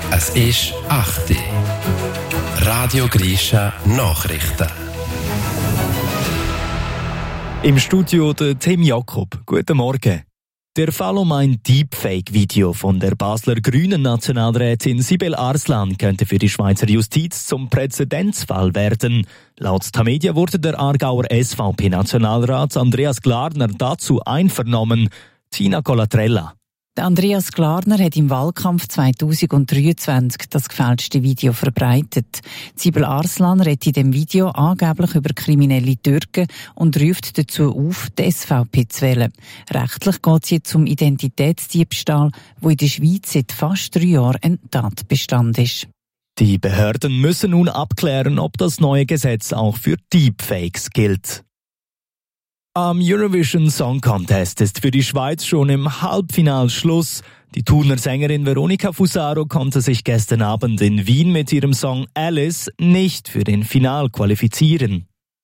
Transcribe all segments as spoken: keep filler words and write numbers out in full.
Es ist acht Uhr. Radio Grisha Nachrichten. Im Studio der Tim Jakob. Guten Morgen. Der Fall um ein Deepfake-Video von der Basler Grünen Nationalrätin Sibel Arslan könnte für die Schweizer Justiz zum Präzedenzfall werden. Laut Tamedia wurde der Aargauer S V P-Nationalrat Andreas Glarner dazu einvernommen. Tina Colatrella. Andreas Glarner hat im Wahlkampf zweitausenddreiundzwanzig das gefälschte Video verbreitet. Sibel Arslan redet in dem Video angeblich über kriminelle Türken und ruft dazu auf, die S V P zu wählen. Rechtlich geht es jetzt um Identitätsdiebstahl, wo in der Schweiz seit fast drei Jahren ein Tatbestand ist. Die Behörden müssen nun abklären, ob das neue Gesetz auch für Deepfakes gilt. Am Eurovision Song Contest ist für die Schweiz schon im Halbfinale Schluss. Die Thuner Sängerin Veronica Fusaro konnte sich gestern Abend in Wien mit ihrem Song Alice nicht für den Final qualifizieren.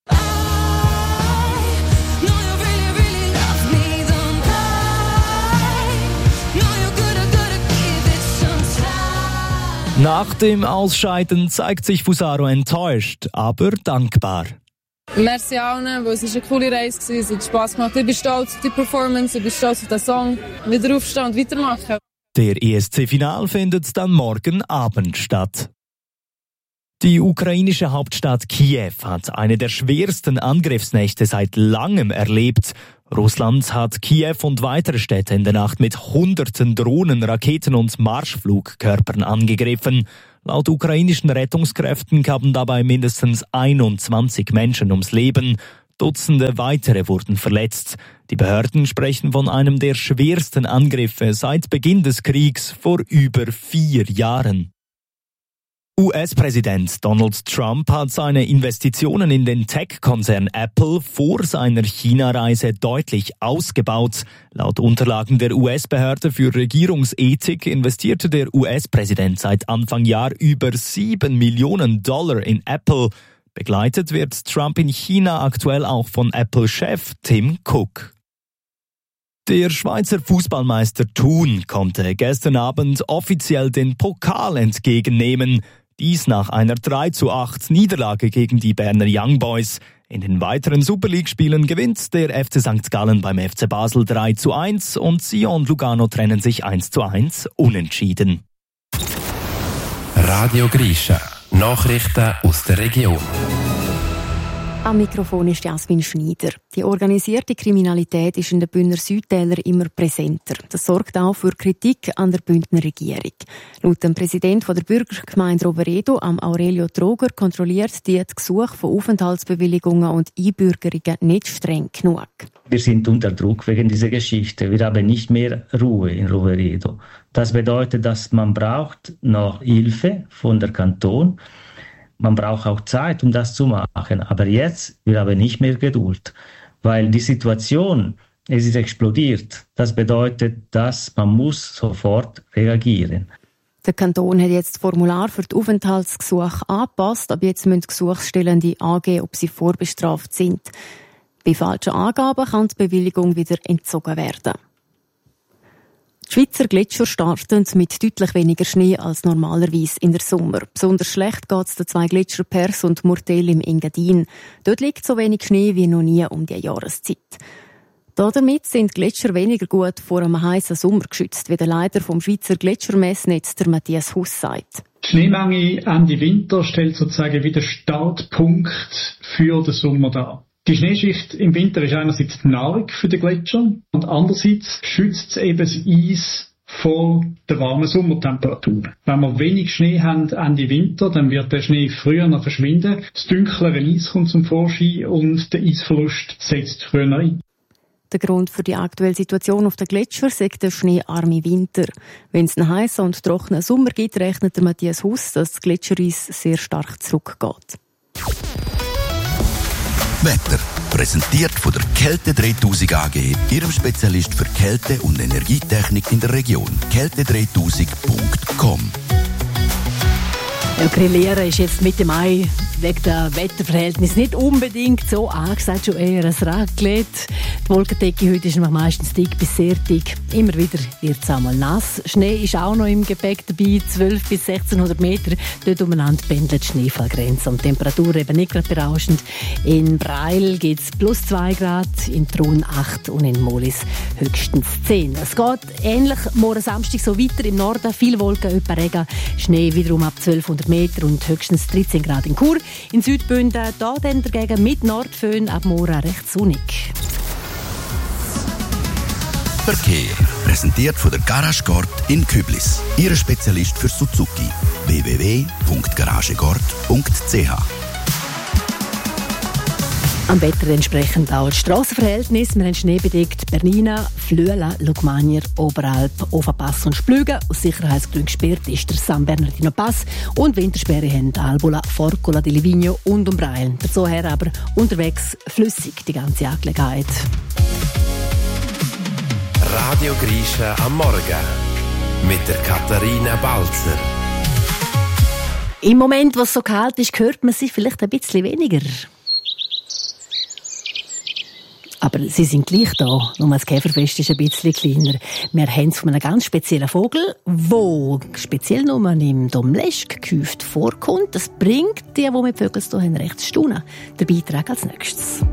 Nach dem Ausscheiden zeigt sich Fusaro enttäuscht, aber dankbar. Merci allen, weil es eine coole Reise war, es hat Spass gemacht. Ich bin stolz auf die Performance, ich bin stolz auf den Song. Wieder aufstehen und weitermachen. Der E S C-Final findet dann morgen Abend statt. Die ukrainische Hauptstadt Kiew hat eine der schwersten Angriffsnächte seit langem erlebt. Russland hat Kiew und weitere Städte in der Nacht mit hunderten Drohnen, Raketen und Marschflugkörpern angegriffen. Laut ukrainischen Rettungskräften kamen dabei mindestens einundzwanzig Menschen ums Leben. Dutzende weitere wurden verletzt. Die Behörden sprechen von einem der schwersten Angriffe seit Beginn des Kriegs vor über vier Jahren. U S-Präsident Donald Trump hat seine Investitionen in den Tech-Konzern Apple vor seiner China-Reise deutlich ausgebaut. Laut Unterlagen der U S-Behörde für Regierungsethik investierte der U S-Präsident seit Anfang Jahr über sieben Millionen Dollar in Apple. Begleitet wird Trump in China aktuell auch von Apple-Chef Tim Cook. Der Schweizer Fußballmeister Thun konnte gestern Abend offiziell den Pokal entgegennehmen. Dies nach einer drei zu acht Niederlage gegen die Berner Young Boys. In den weiteren Super League-Spielen gewinnt der F C Sankt Gallen beim F C Basel drei zu eins und Sion und Lugano trennen sich eins zu eins unentschieden. Radio Grisha. Nachrichten aus der Region. Am Mikrofon ist Jasmin Schneider. Die organisierte Kriminalität ist in den Bündner Südtäler immer präsenter. Das sorgt auch für Kritik an der Bündner Regierung. Laut dem Präsidenten der Bürgergemeinde Roveredo, am Aurelio Troger, kontrolliert die Gesuche von Aufenthaltsbewilligungen und Einbürgerungen nicht streng genug. Wir sind unter Druck wegen dieser Geschichte. Wir haben nicht mehr Ruhe in Roveredo. Das bedeutet, dass man braucht noch Hilfe von der Kanton. Man braucht auch Zeit, um das zu machen. Aber jetzt, wir haben nicht mehr Geduld. Weil die Situation, es ist explodiert. Das bedeutet, dass man muss sofort reagieren. Der Kanton hat jetzt das Formular für die Aufenthaltsgesuche angepasst. Ab jetzt müssen Gesuchstellende angeben, ob sie vorbestraft sind. Bei falschen Angaben kann die Bewilligung wieder entzogen werden. Die Schweizer Gletscher starten mit deutlich weniger Schnee als normalerweise in der Sommer. Besonders schlecht geht es den zwei Gletscher Pers und Murtel im Engadin. Dort liegt so wenig Schnee wie noch nie um die Jahreszeit. Damit sind Gletscher weniger gut vor einem heißen Sommer geschützt, wie der Leiter vom Schweizer Gletschermessnetz, der Matthias Huss, sagt. Die Schneemenge Ende Winter stellt sozusagen wieder Startpunkt für den Sommer dar. Die Schneeschicht im Winter ist einerseits die Nahrung für die Gletscher und andererseits schützt es eben das Eis vor der warmen Sommertemperatur. Wenn wir wenig Schnee haben Ende Winter, dann wird der Schnee früher noch verschwinden, das dunklere Eis kommt zum Vorschein und der Eisverlust setzt früher ein. Der Grund für die aktuelle Situation auf den Gletschern ist der schneearme Winter. Wenn es einen heißen und trockenen Sommer gibt, rechnet der Matthias Huss, dass das Gletschereis sehr stark zurückgeht. Wetter. Präsentiert von der Kälte dreitausend A G, Ihrem Spezialist für Kälte- und Energietechnik in der Region. kälte dreitausend punkt com. Ja, Grillieren ist jetzt Mitte Mai wegen der Wetterverhältnisse nicht unbedingt so angesagt, schon eher ein Raclette. Die Wolkendecke heute ist meistens dick bis sehr dick. Immer wieder wird es einmal nass. Schnee ist auch noch im Gepäck dabei, zwölf bis sechzehnhundert Meter. Dort umeinander pendelt die Schneefallgrenze. Und die Temperatur eben nicht gerade berauschend. In Breil gibt es plus zwei Grad, in Trun acht und in Molis höchstens zehn. Es geht ähnlich morgen Samstag so weiter. Im Norden viel Wolken, öppe Regen, Schnee wiederum ab zwölfhundert Meter und höchstens dreizehn Grad in Chur. In Südbünden da dann dagegen mit Nordföhn ab morgen recht sonnig. Verkehr. Präsentiert von der Garage Gord in Küblis. Ihre Spezialist für Suzuki. w w w punkt garagegord punkt c h. Am Wetter entsprechend auch das Strassenverhältnis. Wir haben schneebedeckt Bernina, Flüela, Lugmanier, Oberalp, Ofapass und Splügen. Aus Sicherheitsgründen gesperrt ist der San Bernardino Pass. Und Wintersperre haben Albula, Forcola di Livigno und Umbrail. Dazu her aber unterwegs flüssig die ganze Angelegenheit. Radio Grisha am Morgen mit der Katharina Balzer. Im Moment, wo es so kalt ist, hört man sie vielleicht ein bisschen weniger. Aber sie sind gleich da, nur das Käferfest ist ein bisschen kleiner. Wir haben es von einem ganz speziellen Vogel, der speziell nur im Domleschg-Gehöft vorkommt. Das bringt die, die mit Vögeln zu tun haben, recht zu staunen. Der Beitrag als nächstes.